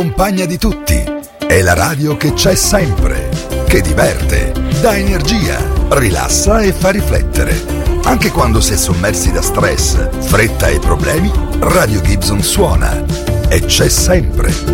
Compagna di tutti. È la radio che c'è sempre, che diverte, dà energia, rilassa e fa riflettere. Anche quando si è sommersi da stress, fretta e problemi, Radio Gibson suona e c'è sempre.